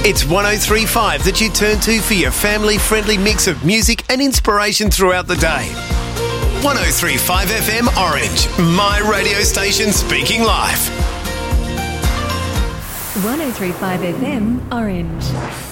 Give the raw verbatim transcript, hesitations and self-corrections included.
It's one oh three point five that you turn to for your family-friendly mix of music and inspiration throughout the day. one oh three point five F M Orange, my radio station speaking live. one oh three point five F M Orange.